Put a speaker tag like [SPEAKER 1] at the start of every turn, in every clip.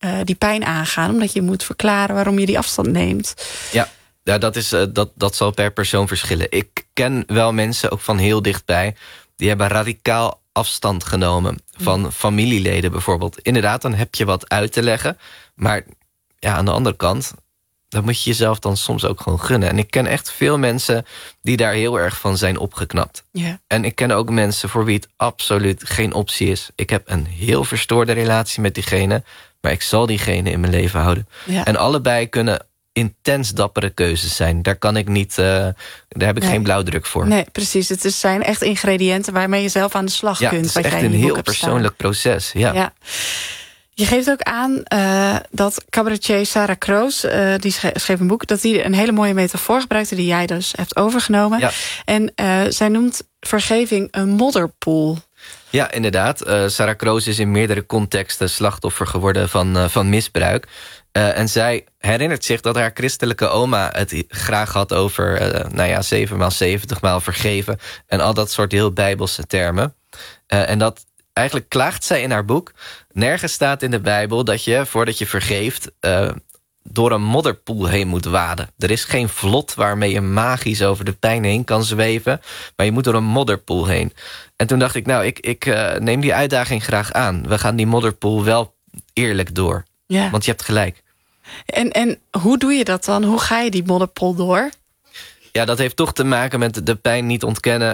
[SPEAKER 1] die pijn aangaan. Omdat je moet verklaren waarom je die afstand neemt.
[SPEAKER 2] Ja, dat zal per persoon verschillen. Ik ken wel mensen, ook van heel dichtbij, die hebben radicaal afstand genomen van familieleden bijvoorbeeld. Inderdaad, dan heb je wat uit te leggen. Maar ja, aan de andere kant, dat moet je jezelf dan soms ook gewoon gunnen. En ik ken echt veel mensen die daar heel erg van zijn opgeknapt.
[SPEAKER 1] Yeah.
[SPEAKER 2] En ik ken ook mensen voor wie het absoluut geen optie is. Ik heb een heel verstoorde relatie met diegene, maar ik zal diegene in mijn leven houden.
[SPEAKER 1] Ja.
[SPEAKER 2] En allebei kunnen intens dappere keuzes zijn. Daar kan ik niet, daar heb ik geen blauwdruk voor.
[SPEAKER 1] Nee, precies. Het zijn echt ingrediënten waarmee je zelf aan de slag kunt.
[SPEAKER 2] Het is echt een heel persoonlijk proces. Ja.
[SPEAKER 1] Je geeft ook aan dat cabaretier Sarah Kroos, die schreef een boek, dat die een hele mooie metafoor gebruikte die jij dus hebt overgenomen. Ja. En zij noemt vergeving een modderpoel.
[SPEAKER 2] Ja, inderdaad. Sarah Kroos is in meerdere contexten slachtoffer geworden van misbruik. En zij herinnert zich dat haar christelijke oma het graag had over 7 maal 70 maal vergeven. En al dat soort heel bijbelse termen. En dat eigenlijk klaagt zij in haar boek. Nergens staat in de Bijbel dat je, voordat je vergeeft, door een modderpoel heen moet waden. Er is geen vlot waarmee je magisch over de pijn heen kan zweven. Maar je moet door een modderpoel heen. En toen dacht ik, ik neem die uitdaging graag aan. We gaan die modderpoel wel eerlijk door.
[SPEAKER 1] Ja.
[SPEAKER 2] Want je hebt gelijk.
[SPEAKER 1] En hoe doe je dat dan? Hoe ga je die modderpoel door?
[SPEAKER 2] Ja, dat heeft toch te maken met de pijn niet ontkennen.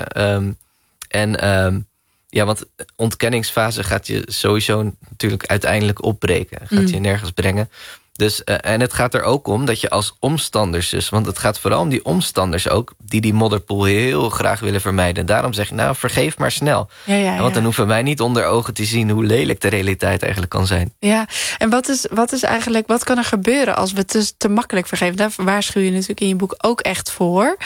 [SPEAKER 2] Want ontkenningsfase gaat je sowieso natuurlijk uiteindelijk opbreken. Gaat je nergens brengen. Dus, en het gaat er ook om dat je als omstanders dus, want het gaat vooral om die omstanders ook, die modderpoel heel graag willen vermijden. Daarom zeg ik, vergeef maar snel. Want dan hoeven wij niet onder ogen te zien hoe lelijk de realiteit eigenlijk kan zijn.
[SPEAKER 1] Ja, en wat kan er gebeuren als we te makkelijk vergeven? Daar waarschuw je natuurlijk in je boek ook echt voor.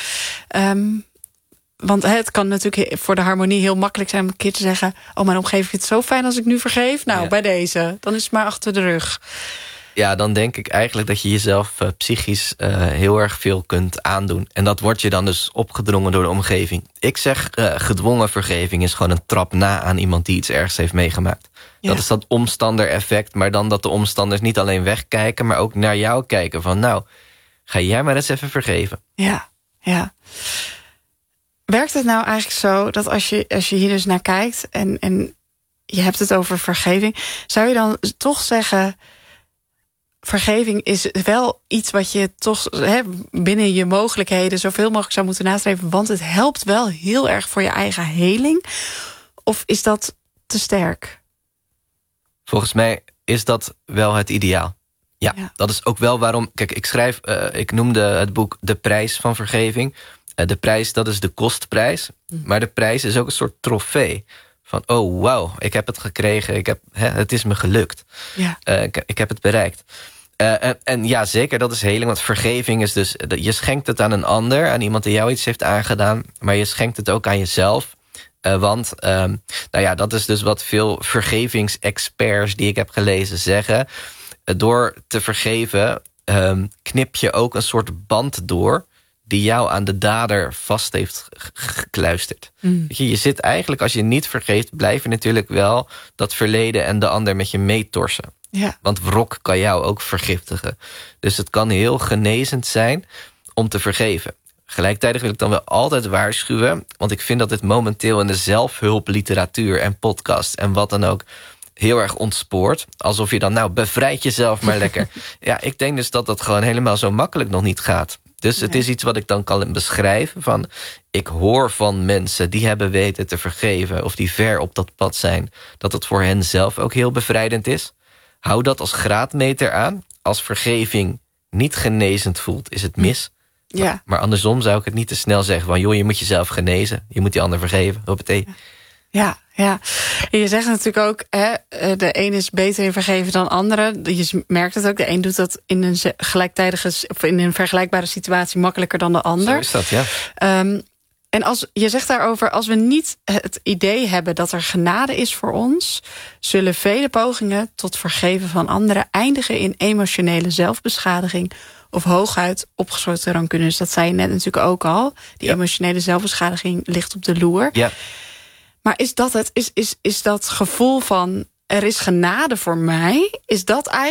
[SPEAKER 1] Want het kan natuurlijk voor de harmonie heel makkelijk zijn om een keer te zeggen, mijn omgeving vindt het zo fijn als ik nu vergeef. Bij deze, dan is het maar achter de rug.
[SPEAKER 2] Ja, dan denk ik eigenlijk dat je jezelf psychisch heel erg veel kunt aandoen. En dat wordt je dan dus opgedrongen door de omgeving. Ik zeg, gedwongen vergeving is gewoon een trap na aan iemand die iets ergs heeft meegemaakt. Ja. Dat is dat omstander-effect, maar dan dat de omstanders niet alleen wegkijken, maar ook naar jou kijken van, ga jij maar eens even vergeven.
[SPEAKER 1] Ja. Werkt het nou eigenlijk zo dat als je hier dus naar kijkt en je hebt het over vergeving, zou je dan toch zeggen, vergeving is wel iets wat je toch binnen je mogelijkheden zoveel mogelijk zou moeten nastreven, want het helpt wel heel erg voor je eigen heling? Of is dat te sterk?
[SPEAKER 2] Volgens mij is dat wel het ideaal. Ja, dat is ook wel waarom. Kijk, ik noemde het boek De Prijs van Vergeving. De prijs, dat is de kostprijs. Maar de prijs is ook een soort trofee. Van, oh wauw, ik heb het gekregen. Het is me gelukt.
[SPEAKER 1] Ja.
[SPEAKER 2] Ik heb het bereikt. En ja, zeker, dat is heling. Want vergeving is dus, je schenkt het aan een ander, aan iemand die jou iets heeft aangedaan. Maar je schenkt het ook aan jezelf. Want dat is dus wat veel vergevingsexperts die ik heb gelezen zeggen. Door te vergeven knip je ook een soort band door die jou aan de dader vast heeft gekluisterd. Je zit eigenlijk, als je niet vergeeft, blijf je natuurlijk wel dat verleden en de ander met je meetorsen.
[SPEAKER 1] Ja.
[SPEAKER 2] Want wrok kan jou ook vergiftigen. Dus het kan heel genezend zijn om te vergeven. Gelijktijdig wil ik dan wel altijd waarschuwen, want ik vind dat het momenteel in de zelfhulpliteratuur en podcast en wat dan ook heel erg ontspoort. Alsof je dan, bevrijd jezelf maar lekker. Ja, ik denk dus dat dat gewoon helemaal zo makkelijk nog niet gaat. Dus het is iets wat ik dan kan beschrijven van, ik hoor van mensen die hebben weten te vergeven of die ver op dat pad zijn, dat het voor hen zelf ook heel bevrijdend is. Hou dat als graadmeter aan. Als vergeving niet genezend voelt, is het mis.
[SPEAKER 1] Ja.
[SPEAKER 2] Maar andersom zou ik het niet te snel zeggen van, joh, je moet jezelf genezen. Je moet die ander vergeven. Hoppatee.
[SPEAKER 1] Ja. En je zegt natuurlijk ook, de een is beter in vergeven dan andere. Je merkt het ook, de een doet dat in een in een vergelijkbare situatie makkelijker dan de ander.
[SPEAKER 2] Zo is dat, ja.
[SPEAKER 1] En je zegt daarover, als we niet het idee hebben dat er genade is voor ons, zullen vele pogingen tot vergeven van anderen eindigen in emotionele zelfbeschadiging of hooguit opgesloten rancune. Dus dat zei je net natuurlijk ook al. Die emotionele zelfbeschadiging ligt op de loer.
[SPEAKER 2] Ja.
[SPEAKER 1] Maar is dat het? Is dat gevoel van, er is genade voor mij, is dat eigenlijk